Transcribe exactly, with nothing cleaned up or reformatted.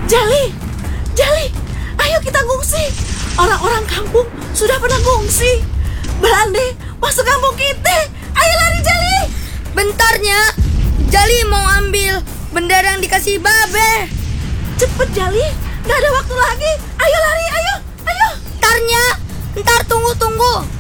Jali, Jali, ayo kita ngungsi. Orang-orang kampung sudah pada ngungsi. Belande masuk kampung kita. Ayo lari Jali. Bentarnya, Jali mau ambil bendera yang dikasih Babe. Cepet Jali, gak ada waktu lagi. Ayo lari, ayo, ayo. Bentarnya, ntar tunggu-tunggu.